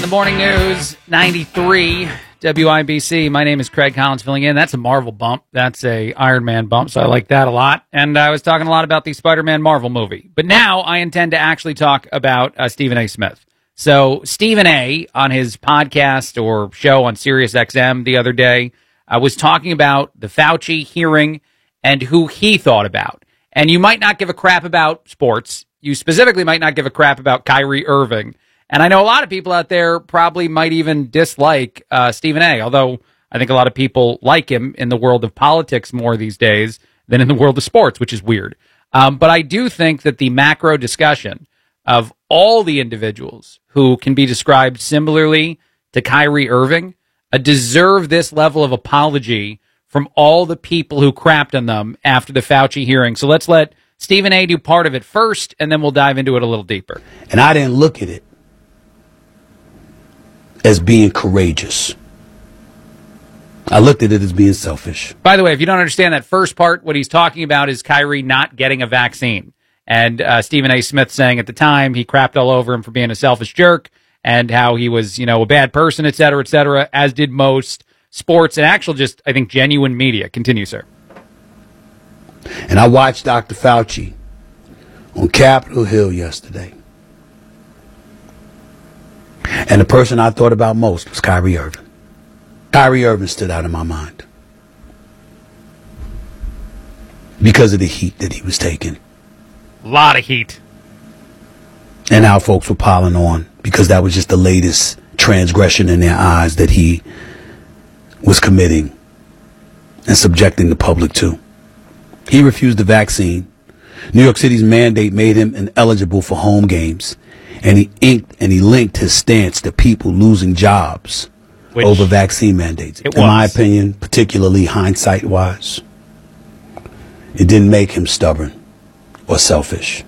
the morning news, 93 WIBC. My name is Craig Collins filling in. That's a Marvel bump. That's a Iron Man bump, so I like that a lot. And I was talking a lot about the Spider-Man Marvel movie. But now I intend to actually talk about Stephen A. Smith. So Stephen A. on his podcast or show on Sirius XM the other day was talking about the Fauci hearing and who he thought about. And you might not give a crap about sports. You specifically might not give a crap about Kyrie Irving. And I know a lot of people out there probably might even dislike Stephen A., although I think a lot of people like him in the world of politics more these days than in the world of sports, which is weird. But I do think that the macro discussion of all the individuals who can be described similarly to Kyrie Irving deserve this level of apology from all the people who crapped on them after the Fauci hearing. So let's let Stephen A. do part of it first, and then we'll dive into it a little deeper. And I didn't look at it as being courageous. I looked at it as being selfish. By the way, if you don't understand that first part, what he's talking about is Kyrie not getting a vaccine. And Stephen A. Smith saying at the time he crapped all over him for being a selfish jerk and how he was, a bad person, et cetera, as did most sports and actual just, I think, genuine media. Continue, sir. And I watched Dr. Fauci on Capitol Hill yesterday. And the person I thought about most was Kyrie Irving. Kyrie Irving stood out in my mind because of the heat that he was taking. A lot of heat. And how folks were piling on because that was just the latest transgression in their eyes that he was committing and subjecting the public to. He refused the vaccine. New York City's mandate made him ineligible for home games. And he linked his stance to people losing jobs over vaccine mandates. In my opinion, particularly hindsight-wise, it didn't make him stubborn or selfish.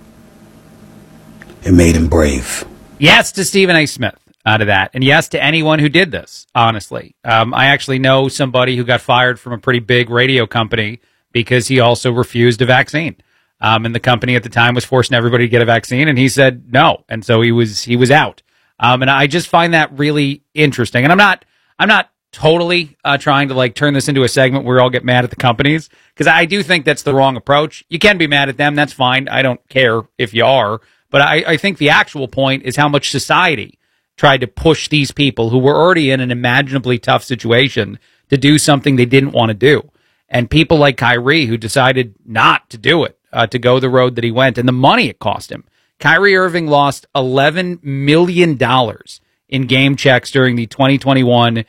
It made him brave. Yes to Stephen A. Smith out of that. And yes to anyone who did this, honestly. I actually know somebody who got fired from a pretty big radio company because he also refused a vaccine. And the company at the time was forcing everybody to get a vaccine, and he said no, and so he was out. And I just find that really interesting. And I'm not totally trying to turn this into a segment where we all get mad at the companies, because I do think that's the wrong approach. You can be mad at them, that's fine. I don't care if you are, but I think the actual point is how much society tried to push these people who were already in an imaginably tough situation to do something they didn't want to do, and people like Kyrie who decided not to do it. To go the road that he went and the money it cost him. Kyrie Irving lost $11 million in game checks during the 2021-2022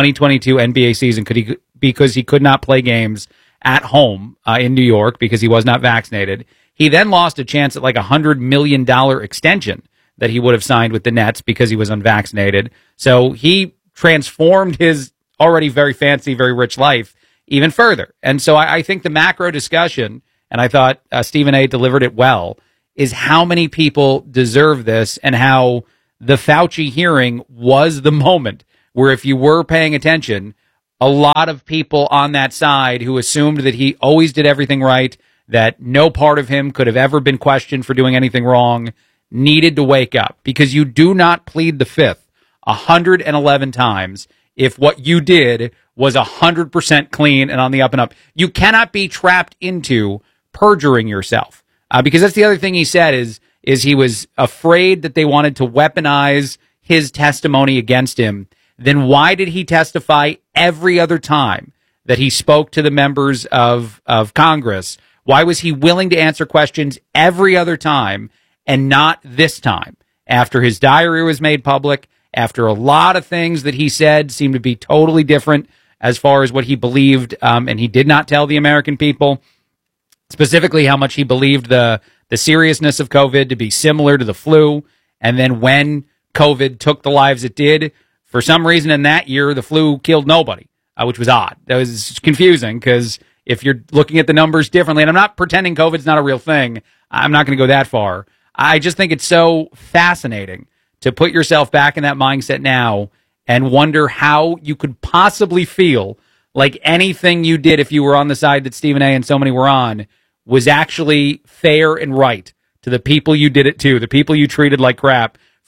NBA season because he could not play games at home in New York because he was not vaccinated. He then lost a chance at $100 million extension that he would have signed with the Nets because he was unvaccinated. So he transformed his already very fancy, very rich life even further. And so I think the macro discussion, and I thought Stephen A. delivered it well, is how many people deserve this and how the Fauci hearing was the moment where if you were paying attention, a lot of people on that side who assumed that he always did everything right, that no part of him could have ever been questioned for doing anything wrong, needed to wake up. Because you do not plead the fifth 111 times if what you did was 100% clean and on the up and up. You cannot be trapped into perjuring yourself, because that's the other thing he said is he was afraid that they wanted to weaponize his testimony against him. Then why did he testify every other time that he spoke to the members of Congress? Why was he willing to answer questions every other time and not this time? After his diary was made public, after a lot of things that he said seemed to be totally different as far as what he believed, and he did not tell the American people specifically how much he believed the seriousness of COVID to be similar to the flu. And then when COVID took the lives it did, for some reason in that year, the flu killed nobody, which was odd. That was confusing because if you're looking at the numbers differently, and I'm not pretending COVID's not a real thing, I'm not going to go that far. I just think it's so fascinating to put yourself back in that mindset now and wonder how you could possibly feel like anything you did if you were on the side that Stephen A. and so many were on was actually fair and right to the people you did it to, the people you treated like crap,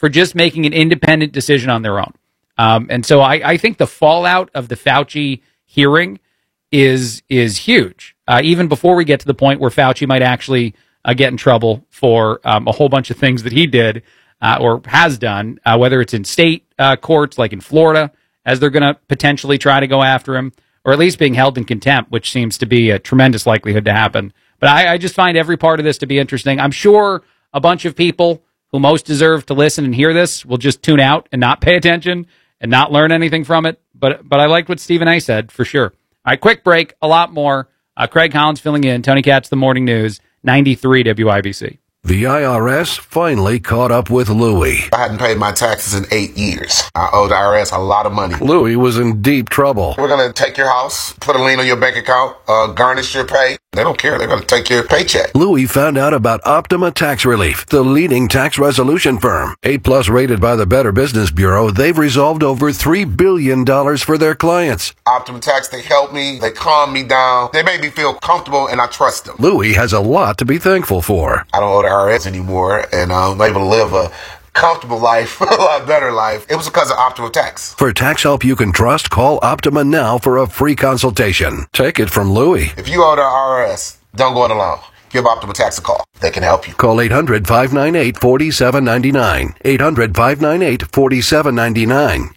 for just making an independent decision on their own. And so I think the fallout of the Fauci hearing is huge, even before we get to the point where Fauci might actually get in trouble for a whole bunch of things that he did or has done, whether it's in state courts like in Florida, as they're going to potentially try to go after him, or at least being held in contempt, which seems to be a tremendous likelihood to happen. But I just find every part of this to be interesting. I'm sure a bunch of people who most deserve to listen and hear this will just tune out and not pay attention and not learn anything from it. But I liked what Stephen A. said, for sure. All right, quick break, a lot more. Craig Collins filling in, Tony Katz, The Morning News, 93 WIBC. The IRS finally caught up with Louie. I hadn't paid my taxes in 8 years. I owe the IRS a lot of money. Louie was in deep trouble. We're going to take your house, put a lien on your bank account, garnish your pay. They don't care. They're going to take your paycheck. Louie found out about Optima Tax Relief, the leading tax resolution firm. A+ rated by the Better Business Bureau, they've resolved over $3 billion for their clients. Optima Tax, they help me. They calm me down. They make me feel comfortable, and I trust them. Louie has a lot to be thankful for. I don't owe the IRS anymore, and I'm able to live a comfortable life, a lot better life. It was because of Optima Tax. For tax help you can trust, call Optima now for a free consultation. Take it from Louie. If you owe the IRS, don't go it alone. Give Optima Tax a call. They can help you. Call 800-598-4799. 800-598-4799.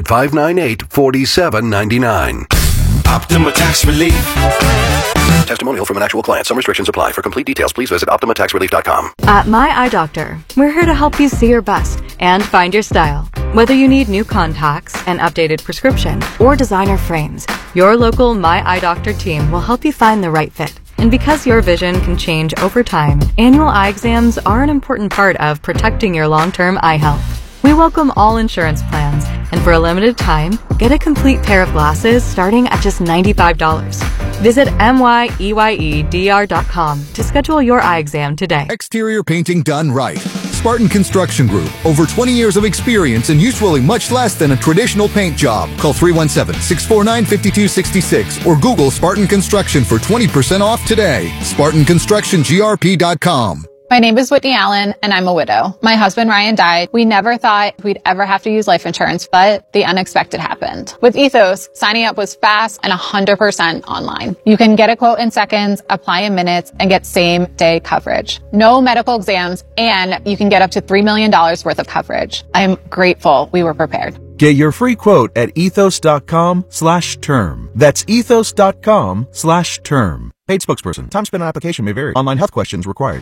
800-598-4799. Optima Tax Relief. Testimonial from an actual client. Some restrictions apply. For complete details, please visit OptimaTaxRelief.com. At My Eye Doctor, we're here to help you see your best and find your style. Whether you need new contacts, an updated prescription, or designer frames, your local My Eye Doctor team will help you find the right fit. And because your vision can change over time, annual eye exams are an important part of protecting your long-term eye health. We welcome all insurance plans, and for a limited time, get a complete pair of glasses starting at just $95. Visit MYEYEDR.com to schedule your eye exam today. Exterior painting done right. Spartan Construction Group. Over 20 years of experience and usually much less than a traditional paint job. Call 317-649-5266 or Google Spartan Construction for 20% off today. SpartanConstructionGRP.com. My name is Whitney Allen, and I'm a widow. My husband, Ryan, died. We never thought we'd ever have to use life insurance, but the unexpected happened. With Ethos, signing up was fast and 100% online. You can get a quote in seconds, apply in minutes, and get same-day coverage. No medical exams, and you can get up to $3 million worth of coverage. I am grateful we were prepared. Get your free quote at ethos.com/term. That's ethos.com/term. Paid spokesperson. Time spent on application may vary. Online health questions required.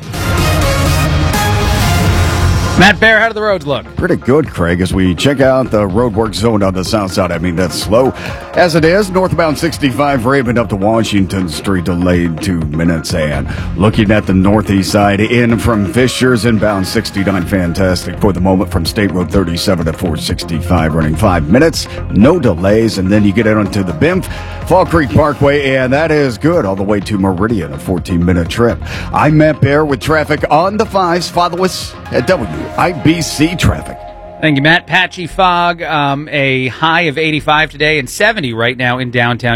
Matt Bear, how do the roads look? Pretty good, Craig, as we check out the roadwork zone on the south side. I mean, that's slow as it is. Northbound 65 Raven up to Washington Street delayed 2 minutes. And looking at the northeast side in from Fishers inbound 69 fantastic for the moment from State Road 37 to 465 running 5 minutes. No delays. And then you get out onto the BIMF Fall Creek Parkway, and that is good all the way to Meridian, a 14-minute trip. I'm Matt Bear with traffic on the 5s. Follow us at WIBC Traffic. Thank you, Matt. Patchy fog, a high of 85 today and 70 right now in downtown